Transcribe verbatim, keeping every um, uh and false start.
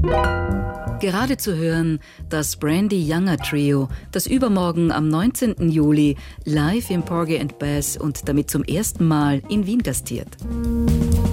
Gerade zu hören, das Brandy Younger Trio, das übermorgen am neunzehnten Juli live im Porgy and Bess und damit zum ersten Mal in Wien gastiert.